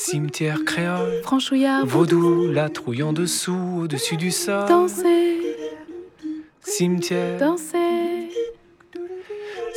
Cimetière créole, franchouillard, vaudou, la trouille en dessous, au-dessus du sol. danser, Cimetière, danser.